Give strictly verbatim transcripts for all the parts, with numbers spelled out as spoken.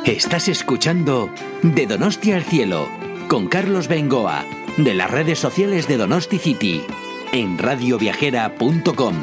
Estás escuchando De Donosti al Cielo con Carlos Bengoa de las redes sociales de Donosti City en radio viajera punto com.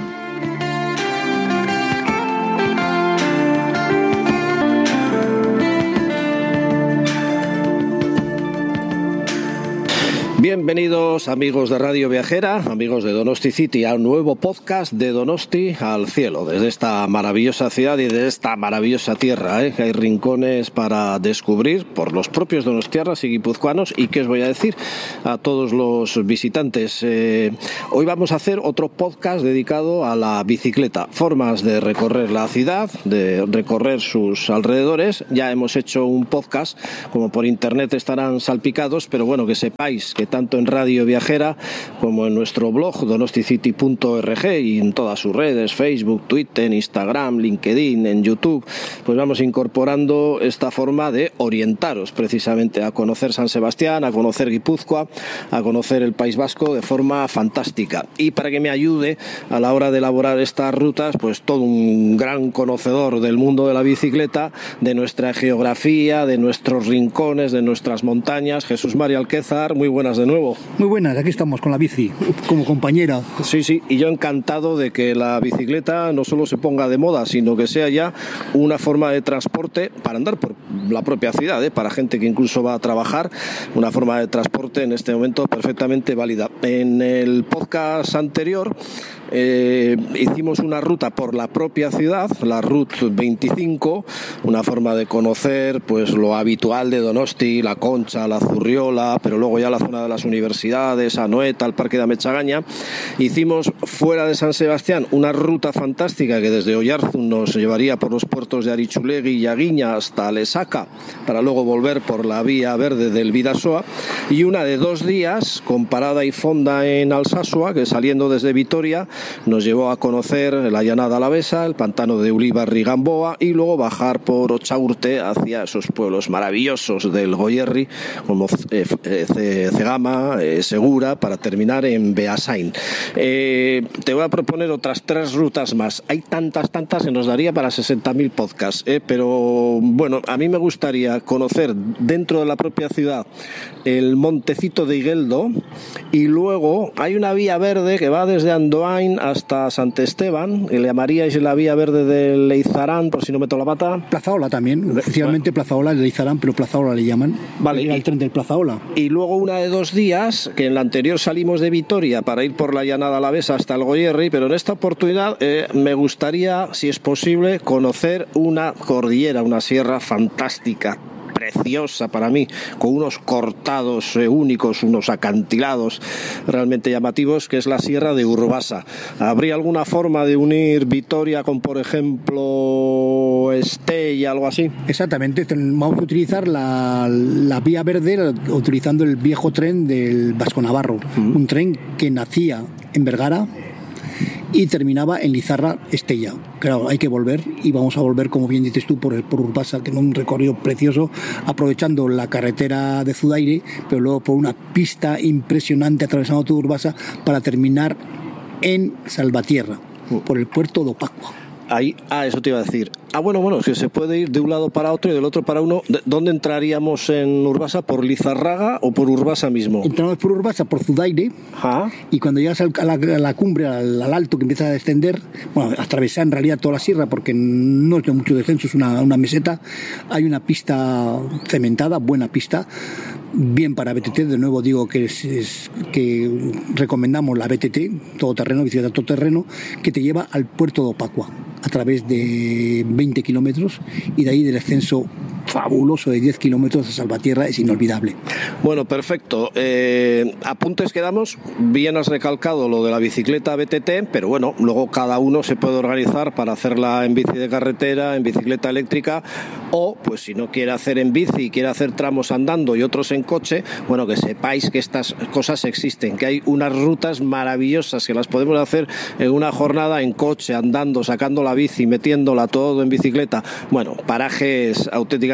Bienvenidos amigos de Radio Viajera, amigos de Donosti City, a un nuevo podcast de Donosti al Cielo, desde esta maravillosa ciudad y desde esta maravillosa tierra, ¿eh? Que hay rincones para descubrir por los propios donostiarras y guipuzcoanos. Y qué os voy a decir a todos los visitantes, eh, hoy vamos a hacer otro podcast dedicado a la bicicleta, formas de recorrer la ciudad, de recorrer sus alrededores. Ya hemos hecho un podcast, como por internet estarán salpicados, pero bueno, que sepáis que tanto en Radio Viajera como en nuestro blog donosticity punto org y en todas sus redes, Facebook, Twitter, Instagram, LinkedIn, en YouTube, pues vamos incorporando esta forma de orientaros precisamente a conocer San Sebastián, a conocer Guipúzcoa, a conocer el País Vasco de forma fantástica. Y para que me ayude a la hora de elaborar estas rutas, pues todo un gran conocedor del mundo de la bicicleta, de nuestra geografía, de nuestros rincones, de nuestras montañas, Jesús María Alquézar. Muy buenas de nuevo. Muy buenas, aquí estamos con la bici, como compañera. Sí, sí, y yo encantado de que la bicicleta no solo se ponga de moda, sino que sea ya una forma de transporte para andar por la propia ciudad, ¿eh? Para gente que incluso va a trabajar, una forma de transporte en este momento perfectamente válida. En el podcast anterior eh, hicimos una ruta por la propia ciudad, la Route veinticinco, una forma de conocer pues lo habitual de Donosti, la Concha, la Zurriola, pero luego ya la zona de las universidades, Anoeta, el Parque de Amechagaña. Hicimos fuera de San Sebastián una ruta fantástica que desde Oyarzun nos llevaría por los puertos de Arichulegui y Aguiña hasta Lesaca, para luego volver por la vía verde del Bidasoa, y una de dos días con parada y fonda en Alsasua, que saliendo desde Vitoria nos llevó a conocer la Llanada Alavesa, el pantano de Ulibarri y Gamboa, y luego bajar por Ochaurte hacia esos pueblos maravillosos del Goierri como eh, eh, Cegama, eh, Segura, para terminar en Beasain. Eh, te voy a proponer otras tres rutas más. Hay tantas, tantas que nos daría para sesenta mil podcasts, eh, pero bueno, a mí me gustaría conocer dentro de la propia ciudad el Montecito de Igueldo, y luego hay una vía verde que va desde Andoain hasta Sant Esteban, que le llamaríais la vía verde de Leizarán, por si no meto la pata. Plazaola también, oficialmente Plazaola, Leizarán, pero Plazaola le llaman. Vale. Era el tren del Plazaola. Y luego una de dos días, que en la anterior salimos de Vitoria para ir por la Llanada Alavesa hasta el Goierri, pero en esta oportunidad eh, me gustaría, si es posible, conocer una cordillera, una sierra fantástica, preciosa para mí, con unos cortados eh, únicos, unos acantilados realmente llamativos, que es la Sierra de Urbasa. ¿Habría alguna forma de unir Vitoria con, por ejemplo, Estella, algo así? Exactamente, vamos a utilizar la, la vía verde utilizando el viejo tren del Vasco Navarro, uh-huh. Un tren que nacía en Vergara y terminaba en Lizarra, Estella. Claro, hay que volver, y vamos a volver, como bien dices tú, por, por Urbasa, que es un recorrido precioso, aprovechando la carretera de Zudaire, pero luego por una pista impresionante atravesando todo Urbasa para terminar en Salvatierra, por el puerto de Opacua. Ahí, ah, eso te iba a decir. Ah, bueno, bueno, que se puede ir de un lado para otro y del otro para uno. ¿Dónde entraríamos en Urbasa? ¿Por Lizarraga o por Urbasa mismo? Entramos por Urbasa, por Zudaire. Ajá. Y cuando llegas a la, a la cumbre, al, al alto, que empieza a descender, bueno, a atravesar en realidad toda la sierra, porque no es de mucho descenso, es una, una meseta, hay una pista cementada, buena pista, bien para B T T. De nuevo digo que es, es que recomendamos la B T T, todoterreno, bicicleta todoterreno, que te lleva al puerto de Opacua a través de veinte kilómetros, y de ahí del descenso fabuloso de diez kilómetros a Salvatierra es inolvidable. Bueno, perfecto. Eh, apuntes que damos, bien has recalcado lo de la bicicleta B T T, pero bueno, luego cada uno se puede organizar para hacerla en bici de carretera, en bicicleta eléctrica, o pues si no quiere hacer en bici y quiere hacer tramos andando y otros en coche, bueno, que sepáis que estas cosas existen, que hay unas rutas maravillosas que las podemos hacer en una jornada en coche, andando, sacando la bici, metiéndola todo en bicicleta. Bueno, parajes auténticamente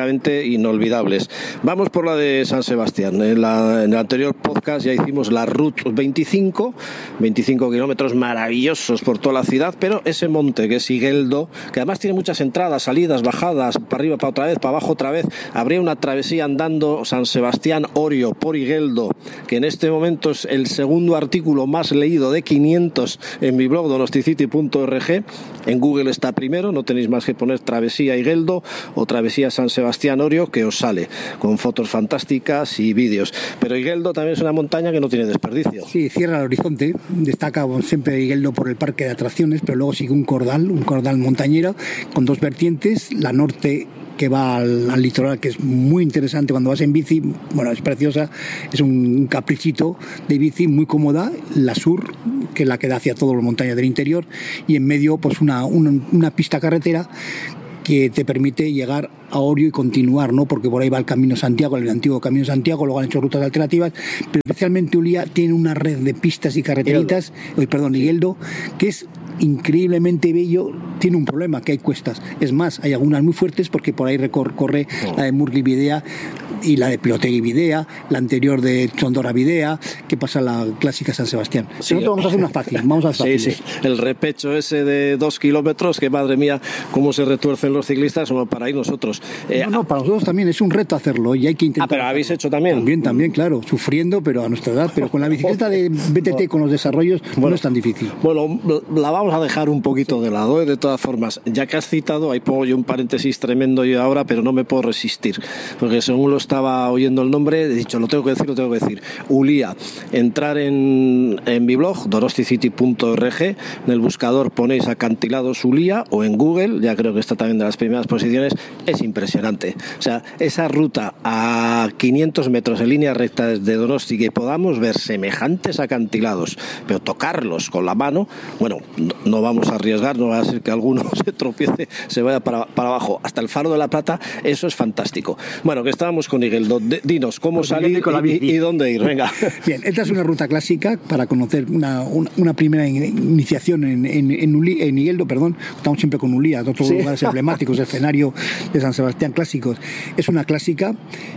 verdaderamente inolvidables. Vamos por la de San Sebastián. En, la, en el anterior podcast ya hicimos la Route veinticinco, veinticinco kilómetros maravillosos por toda la ciudad, pero ese monte que es Igueldo, que además tiene muchas entradas, salidas, bajadas, para arriba, para otra vez, para abajo otra vez, habría una travesía andando San Sebastián Orio por Igueldo, que en este momento es el segundo artículo más leído de quinientos en mi blog donosticity punto org. En Google está primero, no tenéis más que poner travesía Igueldo o travesía San Sebastián Orio, que os sale con fotos fantásticas y vídeos. Pero Igueldo también es una montaña que no tiene desperdicio. Sí, cierra el horizonte, destaca siempre Igueldo por el parque de atracciones, pero luego sigue un cordal, un cordal montañero con dos vertientes, la norte que va al, al litoral, que es muy interesante cuando vas en bici, bueno, es preciosa, es un caprichito de bici muy cómoda, la sur, que es la que da hacia todas las montañas del interior, y en medio pues una, una, una pista carretera que te permite llegar a Orio y continuar, ¿no? Porque por ahí va el Camino Santiago, el antiguo Camino Santiago, luego han hecho rutas alternativas, pero especialmente Ulia tiene una red de pistas y carreteritas, hoy perdón, Igueldo, que es increíblemente bello. Tiene un problema, que hay cuestas. Es más, hay algunas muy fuertes porque por ahí recorre oh. la de Murgui-Videa y la de Pilotegui-Videa, la anterior de Chondora-Videa, que pasa la clásica San Sebastián. Sí, nosotros vamos a hacer una fácil, vamos a hacer sí, sí. El repecho ese de dos kilómetros, que madre mía, cómo se retuercen los ciclistas, como para ir nosotros. Eh, no, no, para nosotros también es un reto hacerlo y hay que intentar. Ah, pero habéis hecho también. También, también, claro, sufriendo, pero a nuestra edad. Pero con la bicicleta de B T T, con los desarrollos, bueno, no es tan difícil. Bueno, la vamos a dejar un poquito de lado, ¿eh? De todas formas. Ya que has citado, ahí pongo yo un paréntesis tremendo yo ahora, pero no me puedo resistir. Porque según lo estaba oyendo el nombre, he dicho, lo tengo que decir, lo tengo que decir. Ulia, entrar en, en mi blog, donosticity punto org, en el buscador ponéis acantilados Ulia, o en Google, ya creo que está también de las primeras posiciones, es impresionante. O sea, esa ruta a quinientos metros en línea recta desde Donosti, que podamos ver semejantes acantilados, pero tocarlos con la mano, bueno, no, no vamos a arriesgar, no va a ser que alguno se tropiece, se vaya para, para abajo. Hasta el Faro de la Plata, eso es fantástico. Bueno, que estábamos con Igueldo. Dinos, ¿cómo pues salir y, y dónde ir? Venga. Bien, esta es una ruta clásica para conocer una, una, una primera iniciación en, en, en, Uli, en Igueldo, perdón. Estamos siempre con Ulia, otros sí. lugares emblemáticos, escenario de San Sebastián clásicos. Es una clásica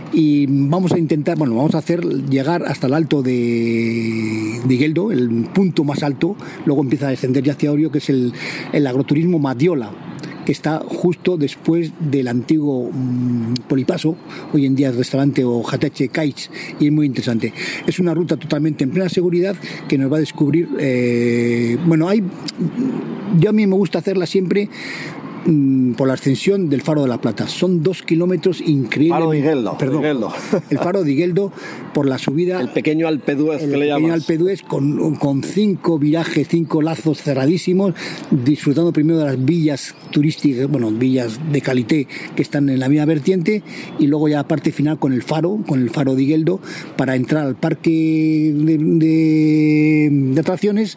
y vamos a intentar, bueno, vamos a hacer llegar hasta el alto de, de Igueldo, el punto más alto, luego empieza a descender ya hacia Orio, que es el, el agroturismo Madiola, que está justo después del antiguo mmm, Polipaso, hoy en día es restaurante o Jateche Kaich, y es muy interesante. Es una ruta totalmente en plena seguridad que nos va a descubrir, eh, bueno, hay, yo a mí me gusta hacerla siempre por la ascensión del Faro de la Plata. Son dos kilómetros increíbles. Faro de Igueldo. Perdón, Igueldo. El Faro de Igueldo por la subida. El pequeño Alpe d'Huez, que le llamas. El pequeño Alpe d'Huez con, con cinco virajes, cinco lazos cerradísimos, disfrutando primero de las villas turísticas, bueno, villas de Calité que están en la misma vertiente, y luego ya la parte final con el Faro, con el Faro de Igueldo, para entrar al parque de, de, de atracciones.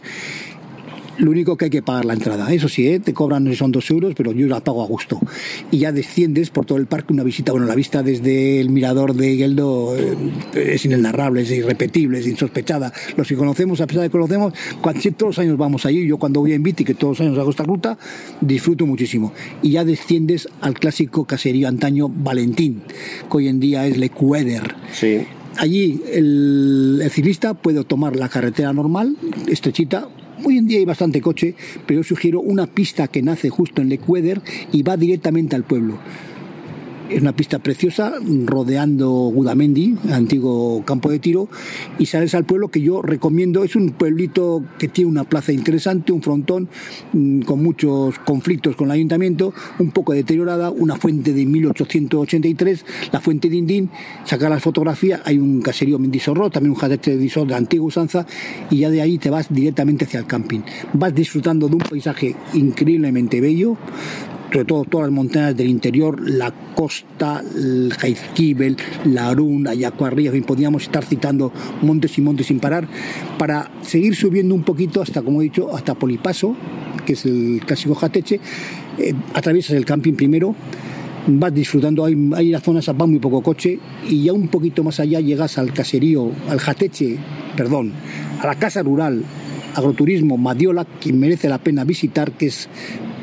Lo único que hay que pagar la entrada, eso sí, ¿eh? Te cobran, son dos euros, pero yo la pago a gusto. Y ya desciendes por todo el parque, una visita, bueno, la vista desde el mirador de Igueldo eh, es inenarrable, es irrepetible, es insospechada. Los que conocemos, a pesar de que conocemos, cuando, todos los años vamos allí, yo cuando voy en bici, que todos los años hago esta ruta, disfruto muchísimo. Y ya desciendes al clásico caserío antaño Valentín, que hoy en día es Lecueder. Sí. Allí el, el ciclista puede tomar la carretera normal, estrechita. Hoy en día hay bastante coche, pero yo sugiero una pista que nace justo en Lecueder y va directamente al pueblo. Es una pista preciosa, rodeando Gudamendi, el antiguo campo de tiro, y sales al pueblo, que yo recomiendo. Es un pueblito que tiene una plaza interesante, un frontón mmm, con muchos conflictos con el ayuntamiento, un poco deteriorada, una fuente de mil ochocientos ochenta y tres, la fuente de Indín. Sacar las fotografías, hay un caserío Mendisorro, también un jardete de Disor de antigua usanza, y ya de ahí te vas directamente hacia el camping. Vas disfrutando de un paisaje increíblemente bello, sobre todo todas las montañas del interior, la costa, el Jaizkibel, la Arún, Ayacuarría, en fin, podríamos estar citando montes y montes sin parar, para seguir subiendo un poquito hasta, como he dicho, hasta Polipaso, que es el clásico Jateche. Eh, atraviesas el camping primero, vas disfrutando, hay, hay las zonas, va muy poco coche, y ya un poquito más allá llegas al caserío, al Jateche, perdón, a la casa rural, agroturismo Madiola, que merece la pena visitar, que es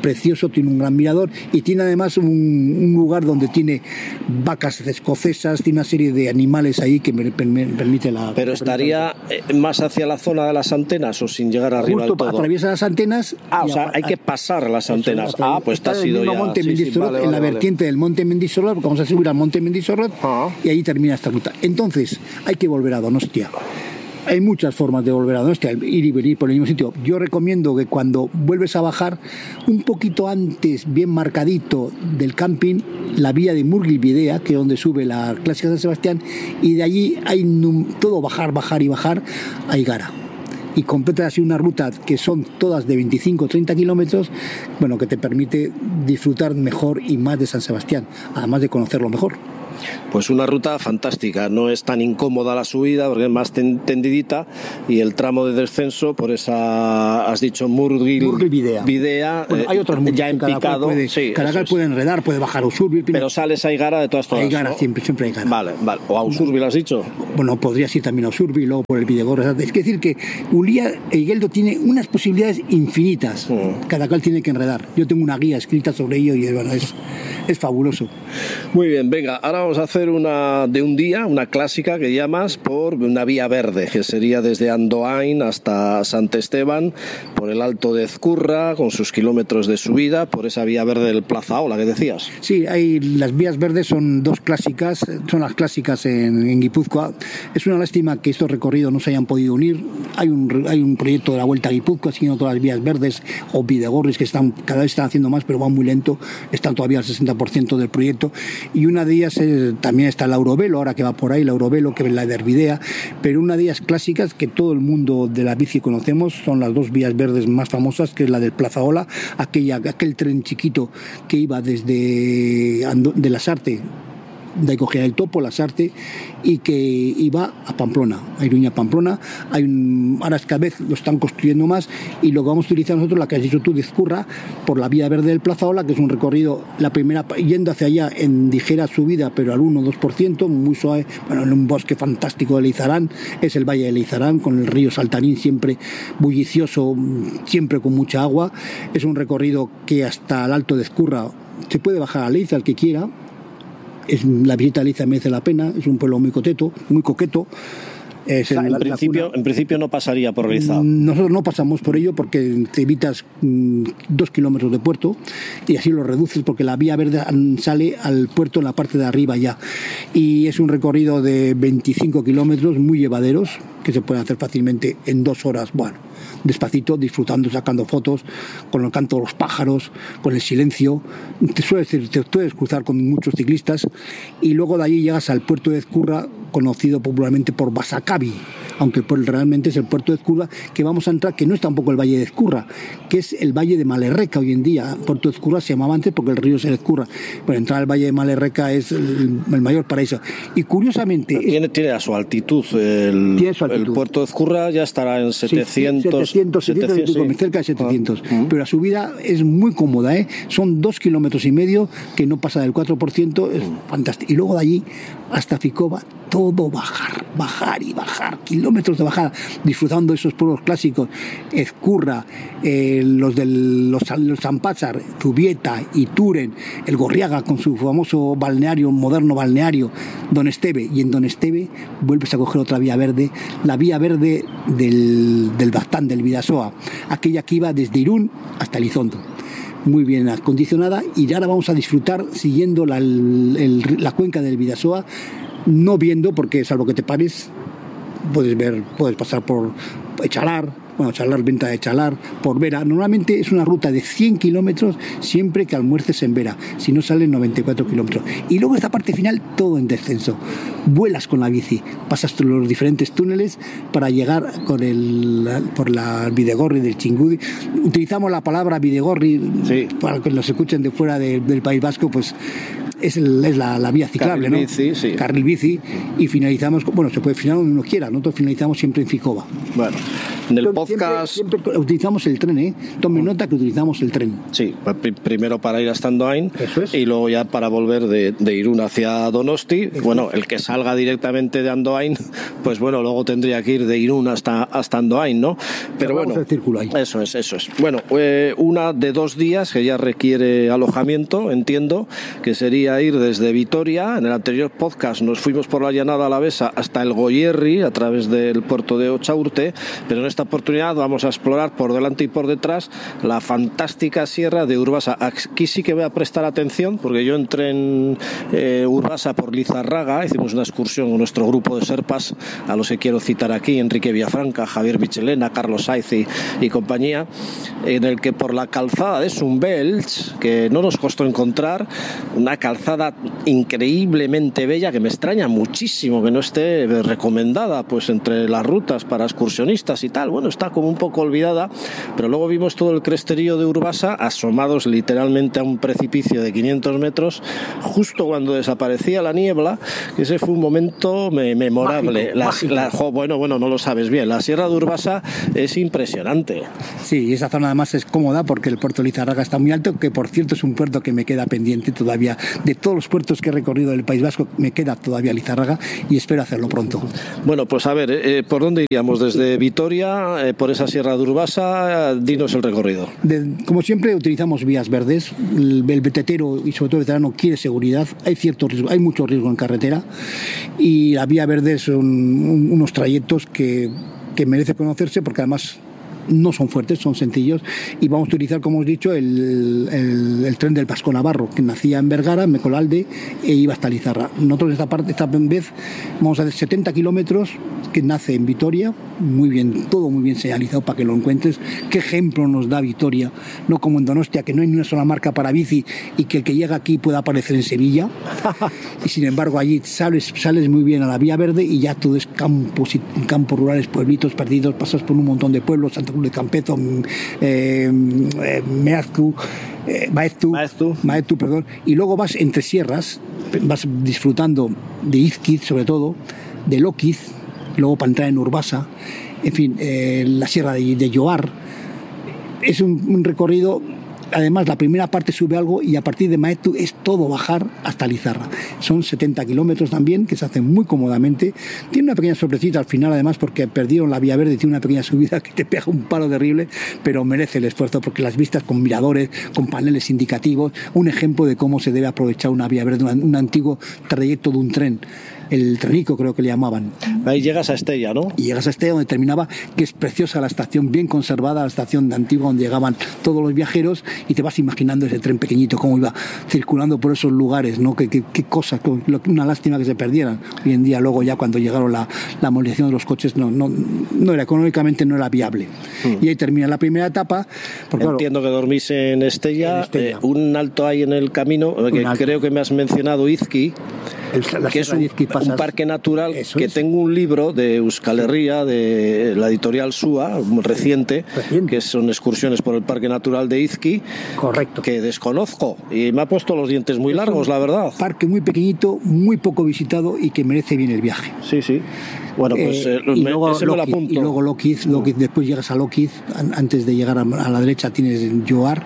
precioso, tiene un gran mirador y tiene además un, un lugar donde tiene vacas escocesas, tiene una serie de animales ahí que me, me, me permite la... Pero estaría más hacia la zona de las antenas o sin llegar arriba justo del todo. Atraviesa las antenas. Ah, o sea, a, hay que pasar las antenas. Ah, pues está sido ya. Monte sí, sí, vale, en vale, la vale. vertiente del Monte Mendizorroz, porque vamos a subir al Monte Mendizorroz ah. y ahí termina esta ruta. Entonces, hay que volver a Donostia. Hay muchas formas de volver a Donostia, ir y venir por el mismo sitio. Yo recomiendo que cuando vuelves a bajar, un poquito antes, bien marcadito del camping, la vía de Murgilbidea, que es donde sube la Clásica San Sebastián, y de allí hay todo bajar, bajar y bajar a Igara. Y completa así una ruta que son todas de veinticinco o treinta kilómetros, bueno, que te permite disfrutar mejor y más de San Sebastián, además de conocerlo mejor. Pues una ruta fantástica, no es tan incómoda la subida porque es más ten, tendidita y el tramo de descenso por esa, has dicho, Murgil, Murgilbidea. Videa, bueno, hay otros eh, ya en picado. Puede, sí, cada cual puede enredar, puede bajar a Usurbil. Pero sales a Igara de todas todas. A Igara, ¿no? siempre, siempre a Igara. Vale, vale. O a Usurbil, ¿has dicho? Bueno, podrías ir también a Usurbil, luego por el Videgorri. Es decir, que Ulia e Igueldo tiene unas posibilidades infinitas. Mm. Cada cual tiene que enredar. Yo tengo una guía escrita sobre ello y bueno, es, es fabuloso. Muy bien, venga, ahora vamos a hacer una de un día, una clásica que llamas por una vía verde, que sería desde Andoain hasta Sant Esteban, por el Alto de Ezcurra, con sus kilómetros de subida, por esa vía verde del Plazaola que decías. Sí, hay, las vías verdes son dos clásicas, son las clásicas en, en Guipúzcoa. Es una lástima que estos recorridos no se hayan podido unir. Hay un, hay un proyecto de la Vuelta a Guipúzcoa, siguiendo todas las vías verdes, o Videgorris, que están, cada vez están haciendo más, pero van muy lento, están todavía al sesenta por ciento del proyecto, y una de ellas es, también está el Aurovelo, ahora que va por ahí, la Aurovelo, que es la de Hervidea, pero una de ellas clásicas que todo el mundo de la bici conocemos son las dos vías verdes más famosas, que es la del Plazaola, aquella, aquel tren chiquito que iba desde Ando, de Lasarte, de ahí cogía el Topo, Lasarte, y que iba a Pamplona, a Iruña, Pamplona. Hay un, ahora es cada vez lo están construyendo más, y lo que vamos a utilizar nosotros, la que has dicho tú, de Ezcurra, por la vía verde del Plazaola, que es un recorrido, la primera yendo hacia allá en ligera subida, pero al uno o dos por ciento, muy suave, bueno, en un bosque fantástico de Leizarán, es el Valle de Leizarán, con el río Saltarín siempre bullicioso, siempre con mucha agua. Es un recorrido que hasta el Alto de Ezcurra se puede bajar a Leiza el que quiera. Es, la visita a Leiza merece la pena, es un pueblo muy coqueto, muy coqueto. Es o sea, el, en, principio, en principio no pasaría por Leiza. Nosotros no pasamos por ello porque te evitas mmm, dos kilómetros de puerto y así lo reduces, porque la vía verde sale al puerto en la parte de arriba ya. Y es un recorrido de veinticinco kilómetros muy llevaderos que se pueden hacer fácilmente en dos horas. Bueno, despacito, disfrutando, sacando fotos, con el canto de los pájaros, con el silencio. Te sueles, te puedes cruzar con muchos ciclistas y luego de allí llegas al puerto de Ezcurra, conocido popularmente por Basacabi, aunque realmente es el puerto de Ezcurra que vamos a entrar, que no es tampoco el Valle de Ezcurra, que es el Valle de Malerreca hoy en día. Puerto de Ezcurra se llamaba antes porque el río es el Ezcurra. Bueno, entrar al Valle de Malerreca es el, el mayor paraíso. Y curiosamente... Tiene, es, tiene a su altitud. El, tiene su altitud. El puerto de Ezcurra ya estará en setecientos... Sí, setecientos, setecientos, sí. Cerca de setecientos. Ah. Pero la subida es muy cómoda, ¿eh? Son dos kilómetros y medio que no pasa del cuatro por ciento, es mm. fantástico. Y luego de allí hasta Ficova, todo bajar, bajar y bajar, kilómetros de bajada, disfrutando de esos pueblos clásicos, Ezcurra, eh, los de los, los Zampázar, Zubieta y Turen, el Gorriaga con su famoso balneario, moderno balneario, Don Esteve, y en Don Esteve vuelves a coger otra vía verde, la vía verde del, del Baztán, del Bidasoa, aquella que iba desde Irún hasta Elizondo. Muy bien acondicionada, y ahora vamos a disfrutar siguiendo la, el, el, la cuenca del Bidasoa, no viendo, porque salvo que te pares puedes ver, puedes pasar por Echalar, bueno, Chalar, venta de Chalar, por Vera. Normalmente es una ruta de cien kilómetros siempre que almuerces en Vera, si no salen noventa y cuatro kilómetros. Y luego esta parte final, todo en descenso. Vuelas con la bici, pasas por los diferentes túneles para llegar con el, por la Videgorri del Chingudi. Utilizamos la palabra Videgorri, sí, para que nos escuchen de fuera de, del País Vasco, pues es, el, es la, la vía ciclable, carril ¿no? Bici, sí. Carril bici, y finalizamos, bueno, se puede finalizar donde uno quiera, nosotros finalizamos siempre en Ficova. Bueno, En el podcast... Siempre, siempre utilizamos el tren, ¿eh? Tome nota que utilizamos el tren. Sí, primero para ir hasta Andoain es. y luego ya para volver de, de Irún hacia Donosti. Eso bueno, es. El que salga directamente de Andoain, pues bueno, luego tendría que ir de Irún hasta, hasta Andoain, ¿no? Pero bueno, el círculo ahí. Eso es, eso es. Bueno, eh, una de dos días que ya requiere alojamiento, entiendo, que sería ir desde Vitoria. En el anterior podcast nos fuimos por la llanada alavesa hasta el Goierri a través del puerto de Ochaurte, pero en esta oportunidad vamos a explorar por delante y por detrás la fantástica sierra de Urbasa. Aquí sí que voy a prestar atención porque yo entré en eh, Urbasa por Lizarraga, hicimos una excursión con nuestro grupo de serpas, a los que quiero citar aquí, Enrique Villafranca, Javier Michelena, Carlos Saiz y, y compañía, en el que por la calzada de Sumbelch, que no nos costó encontrar, una calzada increíblemente bella que me extraña muchísimo que no esté recomendada pues entre las rutas para excursionistas y tal. Bueno, está como un poco olvidada, pero luego vimos todo el cresterío de Urbasa asomados literalmente a un precipicio de quinientos metros justo cuando desaparecía la niebla, que ese fue un momento me- memorable. Mágico, la, mágico. La, jo, bueno, bueno, no lo sabes bien. La sierra de Urbasa es impresionante. Sí, y esa zona además es cómoda porque el puerto de Lizarraga está muy alto, que por cierto es un puerto que me queda pendiente todavía. De todos los puertos que he recorrido del País Vasco, me queda todavía Lizarraga y espero hacerlo pronto. Bueno, pues a ver, eh, ¿por dónde iríamos? Desde Vitoria, eh, por esa sierra de Urbasa, dinos el recorrido. De- como siempre utilizamos vías verdes. El, el vetetero y sobre todo el veterano quiere seguridad. Hay cierto riesgo, hay mucho riesgo en carretera y la vía verde son un- unos trayectos que, que merece conocerse porque además no son fuertes, son sencillos y vamos a utilizar, como os he dicho, el, el, el tren del Vasco Navarro, que nacía en Vergara, en Mecolalde e iba hasta Lizarra. Nosotros esta parte, esta vez vamos a hacer setenta kilómetros, que nace en Vitoria, muy bien, todo muy bien señalizado para que lo encuentres. Qué ejemplo nos da Vitoria, no como en Donostia, que no hay ni una sola marca para bici y que el que llega aquí pueda aparecer en Sevilla. Y sin embargo allí sales, sales muy bien a la vía verde y ya todo es campos, y campos rurales, pueblitos perdidos, pasas por un montón de pueblos, Santa Cruz de Campezo, eh, eh, Meazcu, eh, Maeztu, Maeztu. Maeztu, perdón, y luego vas entre sierras, vas disfrutando de Izquiz sobre todo, de Loquiz, luego para entrar en Urbasa, en fin, eh, la sierra de, de Lloar. Es un, un recorrido. Además, la primera parte sube algo y a partir de Maeztu es todo bajar hasta Lizarra. Son setenta kilómetros también, que se hacen muy cómodamente. Tiene una pequeña sorpresita al final, además, porque perdieron la vía verde, tiene una pequeña subida que te pega un palo terrible, pero merece el esfuerzo porque las vistas con miradores, con paneles indicativos, un ejemplo de cómo se debe aprovechar una vía verde, un, un antiguo trayecto de un tren. El trenico creo que le llamaban. Ahí llegas a Estella, ¿no? Y llegas a Estella donde terminaba, que es preciosa la estación, bien conservada, la estación de antigua donde llegaban todos los viajeros y te vas imaginando ese tren pequeñito, cómo iba circulando por esos lugares, ¿no? Qué, qué, qué cosas, una lástima que se perdieran. Hoy en día luego ya cuando llegaron la, la movilización de los coches no, no, no era, económicamente no era viable. Mm. Y ahí termina la primera etapa. Porque, entiendo claro, que dormís en Estella, en Estella. Eh, un alto ahí en el camino, que creo que me has mencionado Izqui. El, que es un, un parque natural. Eso que es. Tengo un libro de Euskal Herria, de la editorial SUA, reciente, reciente, que son excursiones por el Parque Natural de Izqui. Correcto. Que desconozco y me ha puesto los dientes muy es largos, la verdad. Parque muy pequeñito, muy poco visitado y que merece bien el viaje. Sí, sí. Bueno, pues eh, y, me, luego ese me lo apunto. Y luego Loquiz, Loquiz, después llegas a Loquiz, antes de llegar a, a la derecha tienes Lloar.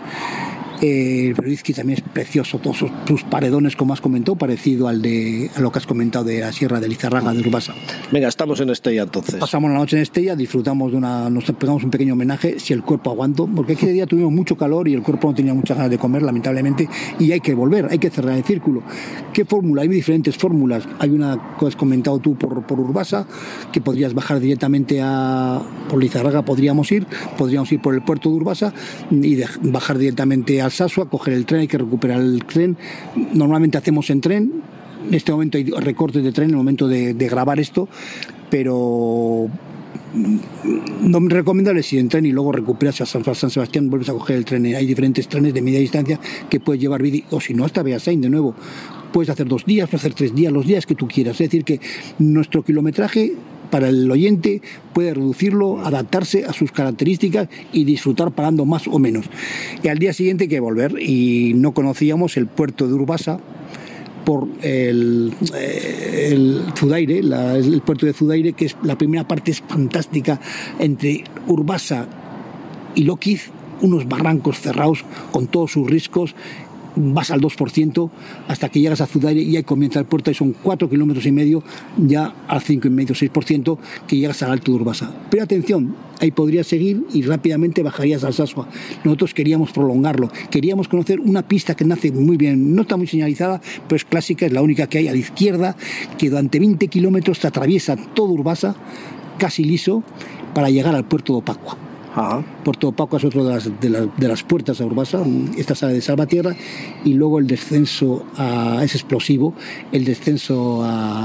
Eh, el Izqui también es precioso, todos sus, sus paredones, como has comentado, parecido al de a lo que has comentado de la sierra de Lizarraga de Urbasa. Venga, estamos en Estella entonces. Pasamos la noche en Estella, disfrutamos de una, nos pegamos un pequeño homenaje, si el cuerpo aguantó, porque aquel día tuvimos mucho calor y el cuerpo no tenía muchas ganas de comer, lamentablemente, y hay que volver, hay que cerrar el círculo. ¿Qué fórmula? Hay diferentes fórmulas. Hay una que has comentado tú por, por Urbasa, que podrías bajar directamente a por Lizarraga, podríamos ir, podríamos ir por el puerto de Urbasa y de, bajar directamente a Alsasua, coger el tren, hay que recuperar el tren. Normalmente hacemos en tren. En este momento hay recortes de tren en el momento de, de grabar esto, pero no me recomendable si en tren y luego recuperas a San, San Sebastián, vuelves a coger el tren. Hay diferentes trenes de media distancia que puedes llevar bici, o si no hasta Beasain de nuevo. Puedes hacer dos días, puedes hacer tres días, los días que tú quieras. Es decir, que nuestro kilometraje para el oyente puede reducirlo, adaptarse a sus características y disfrutar parando más o menos. Y al día siguiente hay que volver, y no conocíamos el puerto de Urbasa, por el, eh, el Zudaire, la, el puerto de Zudaire, que es la primera parte es fantástica, entre Urbasa y Lóquiz, unos barrancos cerrados con todos sus riscos. Vas al dos por ciento hasta que llegas a Zudaire y ahí comienza el puerto, y son cuatro kilómetros y medio, ya al cinco y medio, seis por ciento, que llegas al Alto de Urbasa. Pero atención, ahí podrías seguir y rápidamente bajarías al Sasua. Nosotros queríamos prolongarlo, queríamos conocer una pista que nace muy bien, no está muy señalizada, pero es clásica, es la única que hay a la izquierda, que durante veinte kilómetros te atraviesa todo Urbasa, casi liso, para llegar al puerto de Opacua. Ajá. Puerto Opacua es otro de las, de, la, de las puertas a Urbasa. Esta sale de Salvatierra, y luego el descenso a, es explosivo, el descenso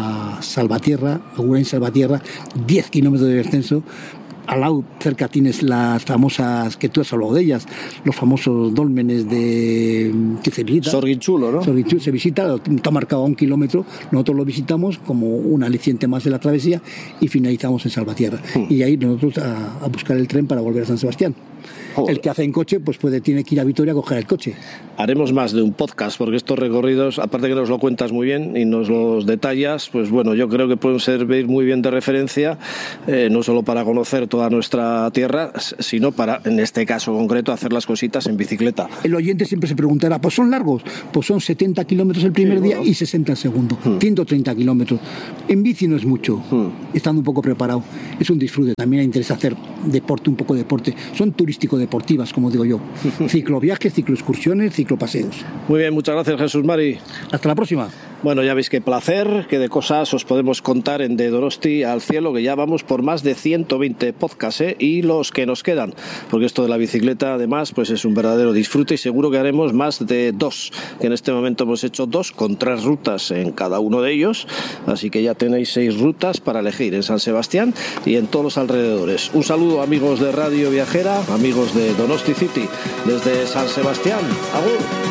a Salvatierra, a Urain Salvatierra, diez kilómetros de descenso. Al lado, cerca, tienes las famosas, que tú has hablado de ellas, los famosos dólmenes de que se visita. Sorguinchulo, ¿no? Sorguinchulo se visita, está marcado a un kilómetro, nosotros lo visitamos como un aliciente más de la travesía y finalizamos en Salvatierra. Hmm. Y ahí nosotros a, a buscar el tren para volver a San Sebastián. Joder. El que hace en coche, pues puede, tiene que ir a Vitoria a coger el coche. Haremos más de un podcast, porque estos recorridos, aparte que nos lo cuentas muy bien y nos los detallas, pues bueno, yo creo que pueden servir muy bien de referencia, eh, no solo para conocer toda nuestra tierra, sino para, en este caso concreto, hacer las cositas en bicicleta. El oyente siempre se preguntará, pues son largos, pues son setenta kilómetros el primer sí, día bueno. y sesenta el segundo, hmm. ciento treinta kilómetros. En bici no es mucho, hmm. estando un poco preparado. Es un disfrute, también me interesa hacer deporte, un poco de deporte. Son turístico-deportivas, como digo yo. Cicloviajes, cicloexcursiones, ciclopaseos. Muy bien, muchas gracias, Jesús Mari. Hasta la próxima. Bueno, ya veis qué placer, qué de cosas os podemos contar en De Donosti al Cielo, que ya vamos por más de ciento veinte podcasts, ¿eh? Y los que nos quedan, porque esto de la bicicleta además pues es un verdadero disfrute, y seguro que haremos más de dos, que en este momento hemos hecho dos con tres rutas en cada uno de ellos, así que ya tenéis seis rutas para elegir en San Sebastián y en todos los alrededores. Un saludo, amigos de Radio Viajera, amigos de Donosti City, desde San Sebastián. ¡Agur!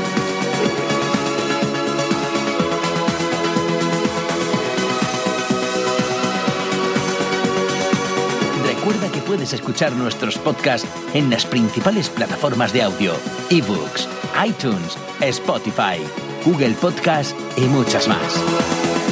Recuerda que puedes escuchar nuestros podcasts en las principales plataformas de audio: eBooks, iTunes, Spotify, Google Podcast y muchas más.